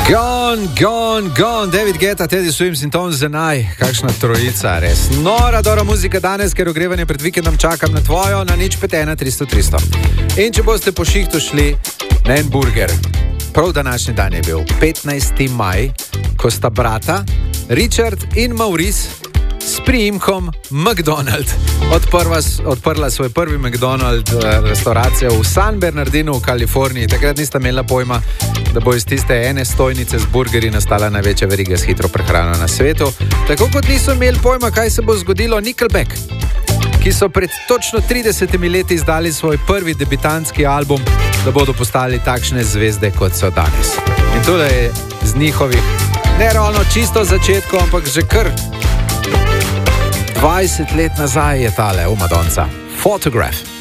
Gone, David Guetta, Teddy Swims in Tom Zenaj, kakšna trojica, res. Nora, dobra muzika danes, ker ogrevanje pred vikendom čakam na tvojo, na 051 300 300. In če boste po šihtu šli na en burger, prav današnji dan je bil 15. maj, ko sta brata Richard in Maurice s priimkom McDonald odprla svoj prvi McDonald restauracijo v San Bernardinu v Kaliforniji. Takrat nista imela pojma, da bo iz tiste ene stojnice z burgerji nastala največja veriga s hitro prehrano na svetu. Tako kot niso imeli pojma, kaj se bo zgodilo Nickelback, ki so pred točno 30 leti izdali svoj prvi debitantski album, da bodo postali takšne zvezde, kot so danes. In tole je z njihovih ne ravno čisto začetkom, ampak že kar 20 let nazaj je tale Madonca. Photograph.